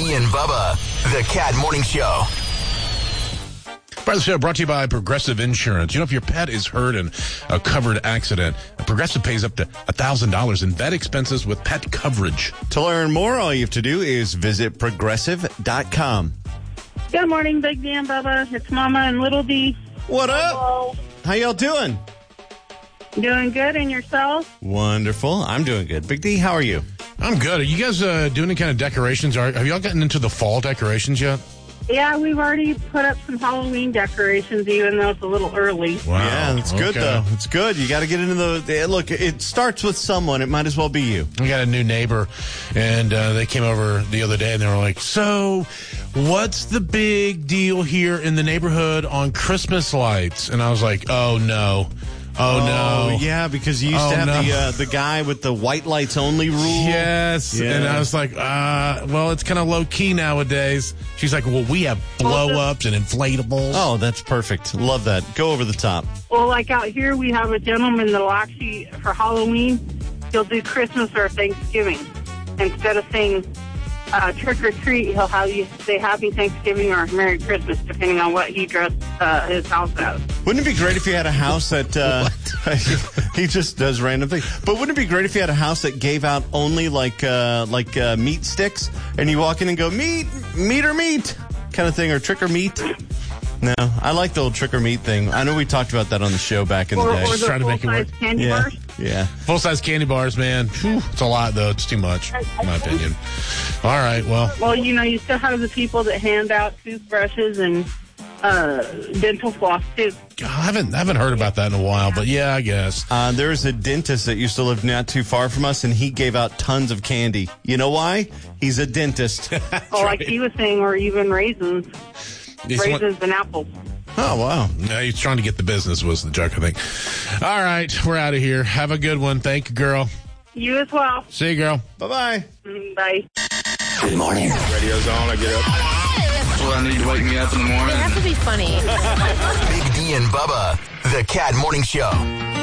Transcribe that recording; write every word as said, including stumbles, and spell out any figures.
D and Bubba, the Cat Morning Show. Part of the show brought to you by Progressive Insurance. You know, if your pet is hurt in a covered accident, Progressive pays up to one thousand dollars in vet expenses with pet coverage. To learn more, all you have to do is visit progressive dot com. Good morning, Big D and Bubba. It's Mama and Little D. What up? Hello. How y'all doing? Doing good, and yourself? Wonderful. I'm doing good. Big D, how are you? I'm good. Are you guys uh, doing any kind of decorations? Are, have y'all gotten into the fall decorations yet? Yeah, we've already put up some Halloween decorations, even though it's a little early. Wow. Yeah, it's good, Okay. though. It's good. You got to get into the... Look, it starts with someone. It might as well be you. We got a new neighbor, and uh, they came over the other day, and they were like, so what's the big deal here in the neighborhood on Christmas lights? And I was like, oh, no. Oh, no. Oh, yeah, because you used Oh, to have no. the uh, the guy with the white lights only rule. Yes. Yeah. And I was like, uh, well, it's kind of low key nowadays. She's like, well, we have blow ups and inflatables. Oh, that's perfect. Love that. Go over the top. Well, like out here, we have a gentleman that'll actually, for Halloween, he'll do Christmas or Thanksgiving. Instead of saying uh, trick or treat, he'll have you say Happy Thanksgiving or Merry Christmas, depending on what he dressed uh, his house as. Wouldn't it be great if you had a house that uh, he just does random things? But wouldn't it be great if you had a house that gave out only like uh, like uh, meat sticks, and you walk in and go meat, meat or meat kind of thing, or trick or meat? No, I like the old trick or meat thing. I know we talked about that on the show back in Or, the day. or the Trying to make it full-size work. candy yeah, bars. yeah. Full size candy bars, man. Whew, it's a lot, though. It's too much, in my opinion. All right. Well, Well, you know, you still have the people that hand out toothbrushes and uh, dental floss, too. I haven't, I haven't heard about that in a while, but yeah, I guess. Uh, there's a dentist that used to live not too far from us, and he gave out tons of candy. You know why? He's a dentist. Oh, like he was saying, or even raisins. He's raisins one- and apples. Oh, wow. No, he's trying to get the business was the joke, I think. All right, we're out of here. Have a good one. Thank you, girl. You as well. See you, girl. Bye-bye. Mm, Bye. Good morning. Radio's on, I get up. That's what I need to wake me up in the morning. They have to be funny. Big D and Bubba, the Cat Morning Show.